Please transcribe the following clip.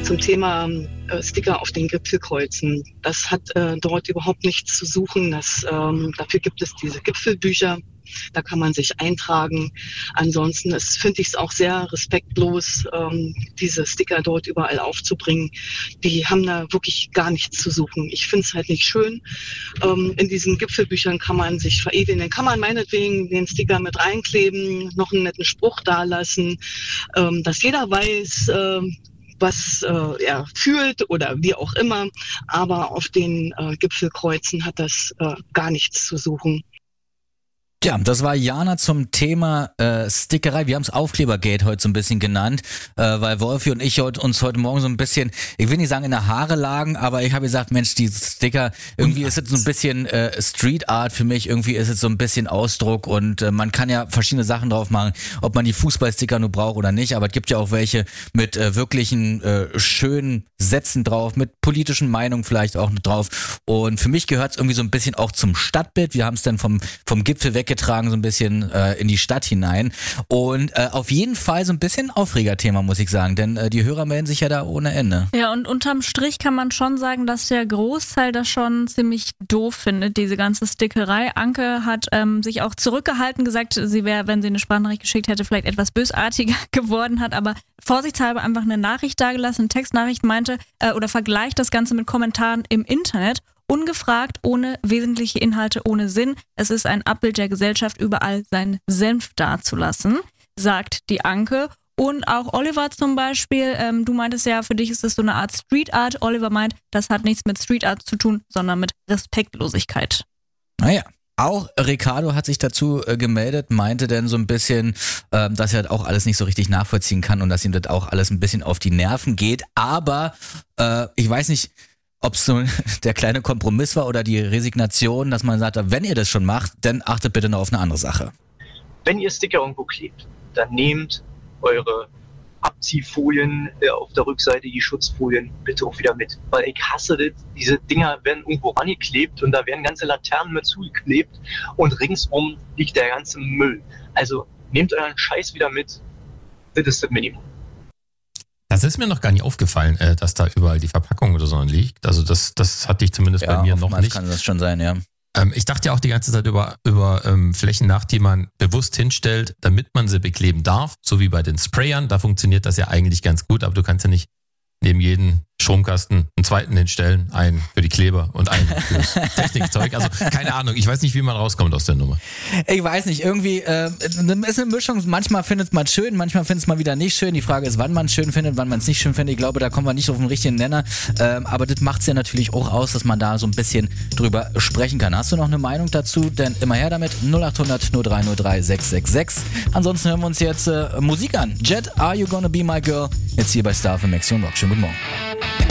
zum Thema Sticker auf den Gipfelkreuzen. Das hat dort überhaupt nichts zu suchen. Dafür gibt es diese Gipfelbücher. Da kann man sich eintragen. Ansonsten finde ich es auch sehr respektlos, diese Sticker dort überall aufzubringen. Die haben da wirklich gar nichts zu suchen. Ich finde es halt nicht schön. In diesen Gipfelbüchern kann man sich veredeln. Dann kann man meinetwegen den Sticker mit reinkleben, noch einen netten Spruch dalassen, dass jeder weiß, was er fühlt oder wie auch immer. Aber auf den Gipfelkreuzen hat das gar nichts zu suchen. Ja, das war Jana zum Thema Stickerei. Wir haben es Aufklebergate heute so ein bisschen genannt, weil Wolfi und ich uns heute Morgen so ein bisschen, ich will nicht sagen in der Haare lagen, aber ich habe gesagt, Mensch, die Sticker, irgendwie ist es so ein bisschen Street Art für mich, irgendwie ist es so ein bisschen Ausdruck und man kann ja verschiedene Sachen drauf machen, ob man die Fußballsticker nur braucht oder nicht, aber es gibt ja auch welche mit wirklichen schönen Sätzen drauf, mit politischen Meinungen vielleicht auch drauf und für mich gehört es irgendwie so ein bisschen auch zum Stadtbild. Wir haben es dann vom Gipfel weggetragen, so ein bisschen in die Stadt hinein und auf jeden Fall so ein bisschen Aufregerthema, muss ich sagen, denn die Hörer melden sich ja da ohne Ende. Ja, und unterm Strich kann man schon sagen, dass der Großteil das schon ziemlich doof findet, diese ganze Stickerei. Anke hat sich auch zurückgehalten, gesagt, sie wäre, wenn sie eine Sprachnachricht geschickt hätte, vielleicht etwas bösartiger geworden, hat aber vorsichtshalber einfach eine Nachricht dagelassen, eine Textnachricht, meinte oder vergleicht das Ganze mit Kommentaren im Internet. Ungefragt, ohne wesentliche Inhalte, ohne Sinn. Es ist ein Abbild der Gesellschaft, überall seinen Senf dazulassen, sagt die Anke. Und auch Oliver zum Beispiel, du meintest ja, für dich ist das so eine Art Street Art. Oliver meint, das hat nichts mit Street Art zu tun, sondern mit Respektlosigkeit. Naja. Auch Ricardo hat sich dazu gemeldet, meinte denn so ein bisschen, dass er das auch alles nicht so richtig nachvollziehen kann und dass ihm das auch alles ein bisschen auf die Nerven geht. Aber ich weiß nicht, ob es so der kleine Kompromiss war oder die Resignation, dass man sagt, wenn ihr das schon macht, dann achtet bitte noch auf eine andere Sache. Wenn ihr Sticker irgendwo klebt, dann nehmt eure Abziehfolien auf der Rückseite, die Schutzfolien, bitte auch wieder mit. Weil ich hasse das, diese Dinger werden irgendwo angeklebt und da werden ganze Laternen mit zugeklebt und ringsum liegt der ganze Müll. Also nehmt euren Scheiß wieder mit, das ist das Minimum. Das ist mir noch gar nicht aufgefallen, dass da überall die Verpackung oder so liegt. Also das hatte ich zumindest bei mir noch nicht. Kann das schon sein, ja. Ich dachte ja auch die ganze Zeit über Flächen nach, die man bewusst hinstellt, damit man sie bekleben darf, so wie bei den Sprayern. Da funktioniert das ja eigentlich ganz gut, aber du kannst ja nicht neben jeden Stromkasten einen zweiten hinstellen, einen für die Kleber und einen fürs Technikzeug. Also keine Ahnung, ich weiß nicht, wie man rauskommt aus der Nummer. Ich weiß nicht, irgendwie ist eine Mischung, manchmal findet man es schön, manchmal findet es mal wieder nicht schön. Die Frage ist, wann man es schön findet, wann man es nicht schön findet. Ich glaube, da kommen wir nicht auf den richtigen Nenner, aber das macht es ja natürlich auch aus, dass man da so ein bisschen drüber sprechen kann. Hast du noch eine Meinung dazu? Denn immer her damit, 0800 0303 666. Ansonsten hören wir uns jetzt Musik an. Jet, Are You Gonna Be My Girl? Jetzt hier bei Star für Maxion Rock. Schönen guten Morgen.